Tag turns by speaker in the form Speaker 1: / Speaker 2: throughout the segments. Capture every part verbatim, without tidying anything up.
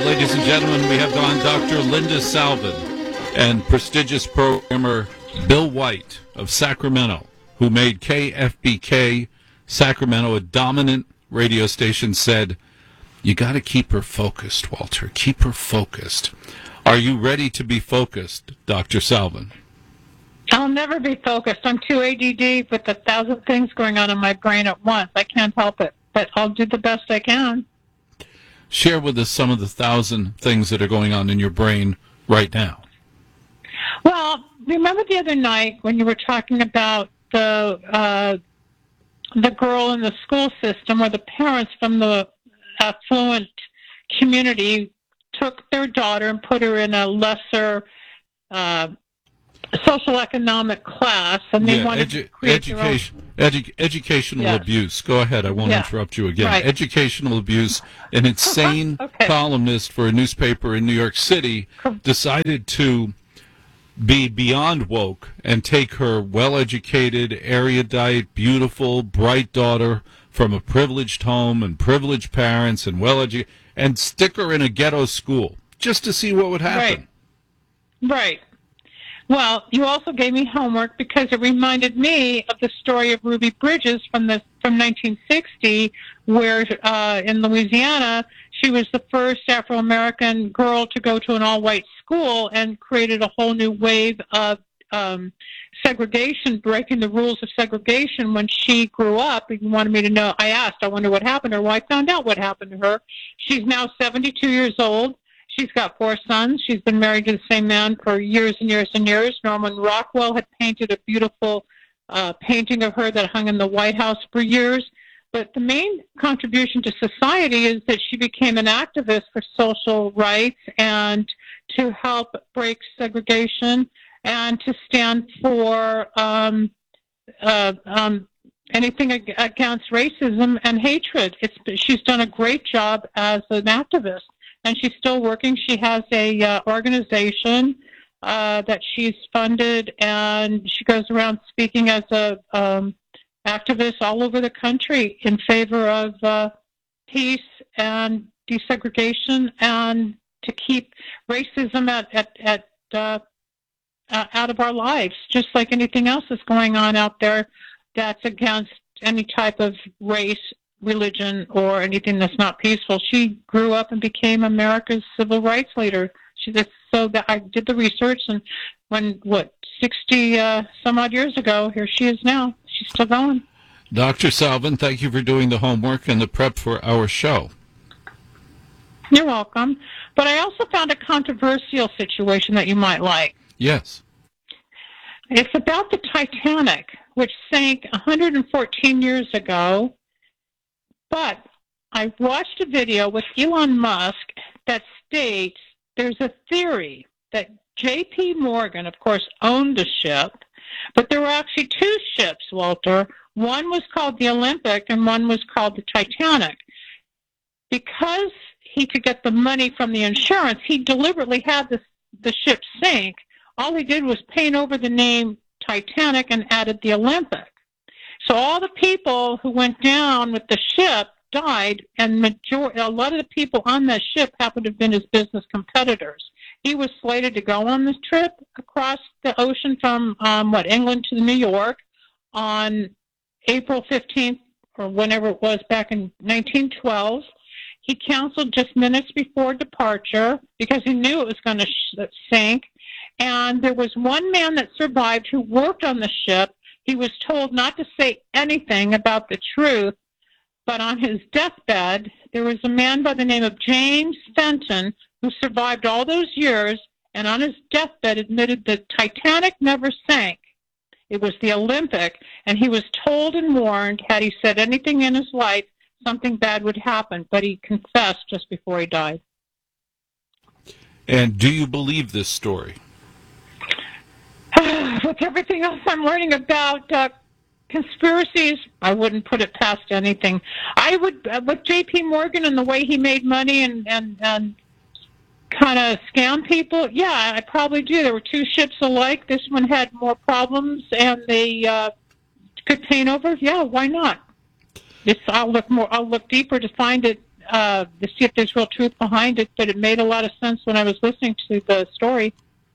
Speaker 1: ladies and gentlemen, we have on Doctor Linda Salvin and prestigious programmer Bill White of Sacramento, who made K F B K Sacramento a dominant radio station, said, "You got to keep her focused, Walter. Keep her focused." Are you ready to be focused, Doctor Salvin?
Speaker 2: I'll never be focused. I'm too A D D with a thousand things going on in my brain at once. I can't help it, but I'll do the best I can.
Speaker 1: Share with us some of the thousand things that are going on in your brain right now.
Speaker 2: Well, remember the other night when you were talking about the uh, the girl in the school system, where the parents from the affluent community took their daughter and put her in a lesser uh, social economic class, and they
Speaker 1: yeah,
Speaker 2: wanted
Speaker 1: edu-
Speaker 2: to create
Speaker 1: education, edu- educational
Speaker 2: yes.
Speaker 1: abuse. Go ahead, I won't
Speaker 2: yeah.
Speaker 1: interrupt you again.
Speaker 2: Right.
Speaker 1: Educational abuse. An insane
Speaker 2: okay.
Speaker 1: columnist for a newspaper in New York City decided to be beyond woke and take her well-educated, erudite, beautiful, bright daughter from a privileged home and privileged parents and well-educated, and stick her in a ghetto school just to see what would happen.
Speaker 2: Right. Right. Well, you also gave me homework because it reminded me of the story of Ruby Bridges from the from nineteen sixty, where uh, in Louisiana she was the first Afro-American girl to go to an all-white school and created a whole new wave of um, segregation, breaking the rules of segregation. When she grew up, and you wanted me to know, I asked, I wonder what happened to her. Well, I found out what happened to her. She's now seventy-two years old. She's got four sons. She's been married to the same man for years and years and years. Norman Rockwell had painted a beautiful uh, painting of her that hung in the White House for years. But the main contribution to society is that she became an activist for social rights and to help break segregation and to stand for um, uh, um, anything ag- against racism and hatred. It's, she's done a great job as an activist. And she's still working. She has a uh, organization uh, that she's funded, and she goes around speaking as a um, activist all over the country in favor of uh, peace and desegregation, and to keep racism at at, at uh, uh, out of our lives, just like anything else that's going on out there that's against any type of race, religion, or anything that's not peaceful. She grew up and became America's civil rights leader. She just, so that I did the research, and when, what, sixty uh, some odd years ago, here she is now. She's still going.
Speaker 1: Doctor Salvin, thank you for doing the homework and the prep for our show.
Speaker 2: You're welcome. But I also found a controversial situation that you might like.
Speaker 1: Yes.
Speaker 2: It's about the Titanic, which sank one hundred fourteen years ago. But I watched a video with Elon Musk that states there's a theory that J P Morgan, of course, owned the ship, but there were actually two ships, Walter. One was called the Olympic and one was called the Titanic. Because he could get the money from the insurance, he deliberately had this, the ship sink. All he did was paint over the name Titanic and added the Olympic. So all the people who went down with the ship died, and major- a lot of the people on that ship happened to have been his business competitors. He was slated to go on this trip across the ocean from, um, what, England to New York on April fifteenth, or whenever it was, back in nineteen twelve. He canceled just minutes before departure because he knew it was going to sh- sink. And there was one man that survived who worked on the ship. He was told not to say anything about the truth, but on his deathbed, there was a man by the name of James Fenton who survived all those years, and on his deathbed admitted that Titanic never sank. It was the Olympic, and he was told and warned, had he said anything in his life, something bad would happen, but he confessed just before he died.
Speaker 1: And do you believe this story?
Speaker 2: With everything else I'm learning about uh, conspiracies, I wouldn't put it past anything. I would, uh, with J P Morgan and the way he made money and, and, and kind of scam people, yeah, I probably do. There were two ships alike. This one had more problems, and they uh, could paint over. Yeah, why not? It's, I'll look more. I'll look deeper to find it uh, to see if there's real truth behind it, but it made a lot of sense when I was listening to the story.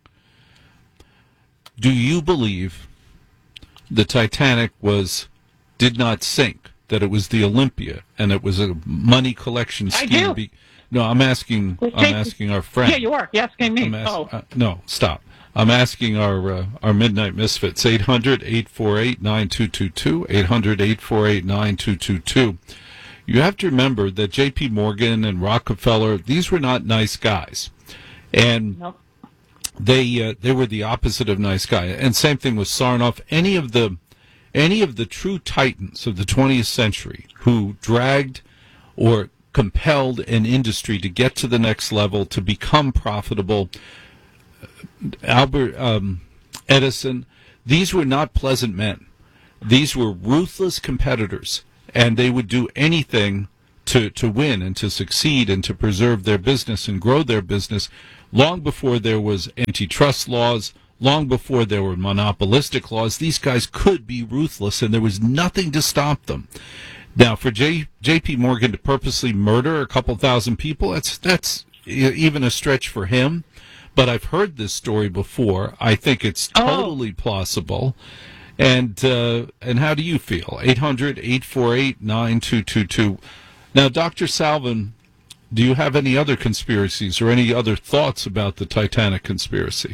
Speaker 1: Do you believe the Titanic was did not sink, that it was the Olympia, and it was a money collection scheme?
Speaker 2: I do.
Speaker 1: Be, no, I'm asking.
Speaker 2: Well,
Speaker 1: I'm asking our friend.
Speaker 2: Yeah, you are. You're asking me.
Speaker 1: Ask,
Speaker 2: oh.
Speaker 1: uh, no, stop. I'm asking our uh, our Midnight Misfits, eight hundred, eight four eight, nine two two two, eight hundred, eight four eight, nine two two two. You have to remember that J P. Morgan and Rockefeller, these were not nice guys. And
Speaker 2: Nope.
Speaker 1: they uh, they were the opposite of nice guy. And same thing with Sarnoff. Any of the any of the true titans of the twentieth century who dragged or compelled an industry to get to the next level, to become profitable, Albert um, Edison, these were not pleasant men. These were ruthless competitors, and they would do anything to, to win and to succeed and to preserve their business and grow their business long before there was antitrust laws, long before there were monopolistic laws. These guys could be ruthless, and there was nothing to stop them. Now, for J, J.P. Morgan to purposely murder a couple thousand people, that's that's even a stretch for him. But I've heard this story before. I think it's totally oh. plausible. And uh, and how do you feel? eight hundred, eight four eight, nine two two two. Now, Doctor Salvin, do you have any other conspiracies or any other thoughts about the Titanic conspiracy?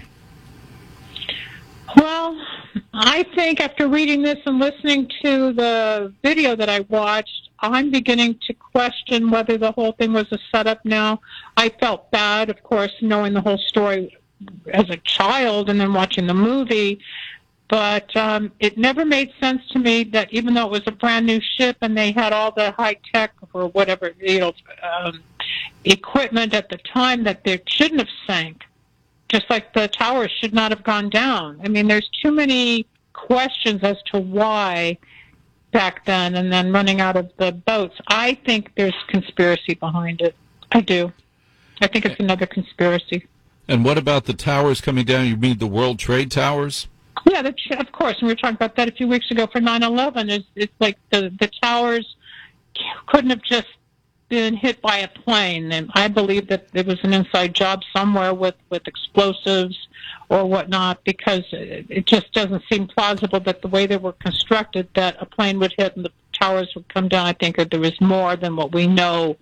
Speaker 2: Well, I think after reading this and listening to the video that I watched, I'm beginning to question whether the whole thing was a setup now. I felt bad, of course, knowing the whole story as a child and then watching the movie. But um, it never made sense to me that even though it was a brand new ship and they had all the high tech or whatever, you know, um, equipment at the time, that they shouldn't have sank. Just like the towers should not have gone down. I mean, there's too many questions as to why back then, and then running out of the boats. I think there's conspiracy behind it. I do. I think it's another conspiracy.
Speaker 1: And what about the towers coming down? You mean the World Trade Towers?
Speaker 2: Yeah, the, of course. And we were talking about that a few weeks ago for nine eleven. It's, it's like the, the towers couldn't have just been hit by a plane. And I believe that there was an inside job somewhere with, with explosives or whatnot, because it, it just doesn't seem plausible that the way they were constructed, that a plane would hit and the towers would come down. I think that there was more than what we know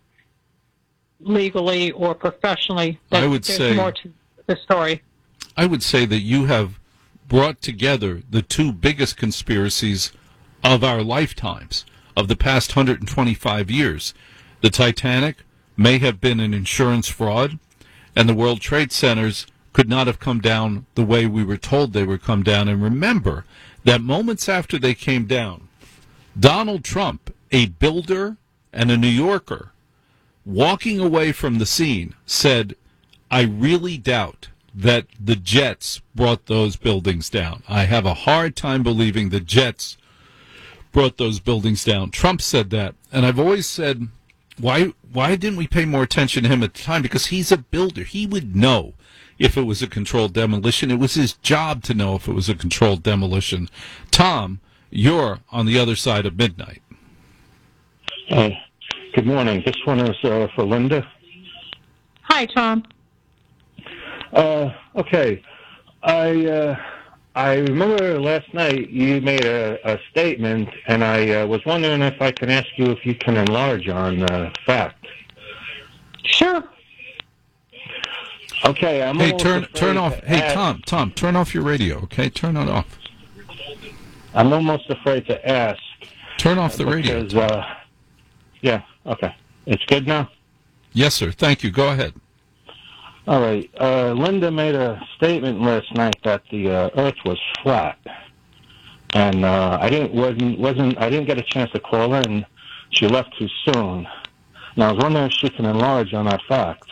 Speaker 2: legally or professionally. That
Speaker 1: I would
Speaker 2: there's
Speaker 1: say
Speaker 2: more to the story.
Speaker 1: I would say that you have brought together the two biggest conspiracies of our lifetimes, of the past one hundred twenty-five years. The Titanic may have been an insurance fraud, and the World Trade Centers could not have come down the way we were told they would come down. And remember that moments after they came down, Donald Trump, a builder and a New Yorker, walking away from the scene, said, "I really doubt that the jets brought those buildings down. I have a hard time believing the jets brought those buildings down." Trump said that. And I've always said, why why didn't we pay more attention to him at the time? Because he's a builder. He would know if it was a controlled demolition. It was his job to know if it was a controlled demolition. Tom, you're on the other side of midnight.
Speaker 3: Uh, good morning. This one is uh, for Linda.
Speaker 2: Hi, Tom.
Speaker 3: Uh, okay. I uh, I remember last night you made a, a statement, and I uh, was wondering if I can ask you if you can enlarge on the fact.
Speaker 2: Sure.
Speaker 3: Okay, I'm
Speaker 1: Hey, turn turn off. Hey,
Speaker 3: ask,
Speaker 1: Tom, Tom, turn off your radio. Okay, turn it off.
Speaker 3: I'm almost afraid to ask.
Speaker 1: Turn off the radio.
Speaker 3: Because, uh, yeah. Okay. It's good now.
Speaker 1: Yes, sir. Thank you. Go ahead.
Speaker 3: All right. Uh, Linda made a statement last night that the uh, Earth was flat, and uh, I didn't wasn't wasn't I didn't get a chance to call her, and she left too soon. And I was wondering if she can enlarge on that fact.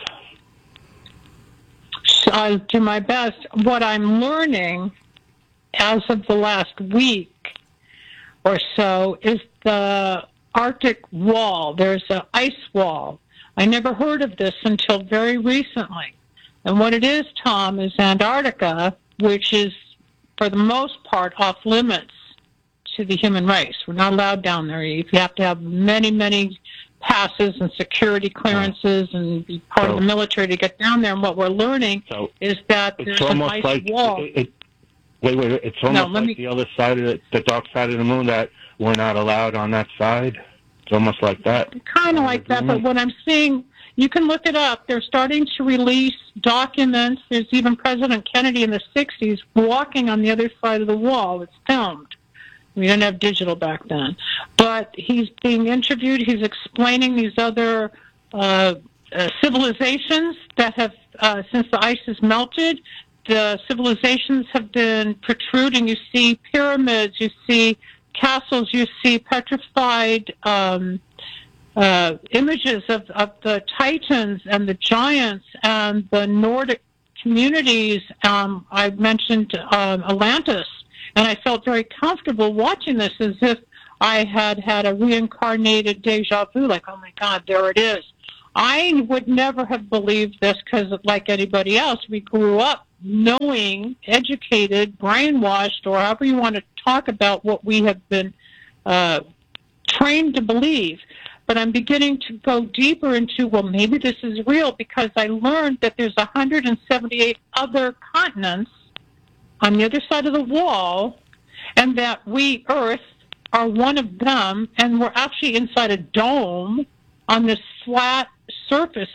Speaker 2: I'll do my best. What I'm learning as of the last week or so is the Arctic wall. There's an ice wall. I never heard of this until very recently. And what it is, Tom, is Antarctica, which is, for the most part, off limits to the human race. We're not allowed down there. You have to have many, many passes and security clearances and be part
Speaker 3: So-
Speaker 2: of the military to get down there. And what we're learning
Speaker 3: So
Speaker 2: is that there's
Speaker 3: it's
Speaker 2: an
Speaker 3: almost
Speaker 2: ice
Speaker 3: like
Speaker 2: wall.
Speaker 3: It, it, wait, wait, it's almost
Speaker 2: let
Speaker 3: like
Speaker 2: me-
Speaker 3: the other side of the, the dark side of the moon that we're not allowed on that side. It's almost like that.
Speaker 2: Kind of like that, but what I'm seeing, you can look it up. They're starting to release documents. There's even President Kennedy in the sixties walking on the other side of the wall. It's filmed. We didn't have digital back then. But he's being interviewed. He's explaining these other uh, uh, civilizations that have, uh, since the ice has melted, the civilizations have been protruding. You see pyramids, you see castles, you see petrified um, uh, images of, of the Titans and the giants and the Nordic communities. Um, I mentioned um, Atlantis, and I felt very comfortable watching this as if I had had a reincarnated deja vu, like, oh my God, there it is. I would never have believed this because, like anybody else, we grew up knowing, educated, brainwashed, or however you want to talk about what we have been uh, trained to believe. But I'm beginning to go deeper into, well, maybe this is real, because I learned that there's one hundred seventy-eight other continents on the other side of the wall, and that we, Earth, are one of them, and we're actually inside a dome on this flat surface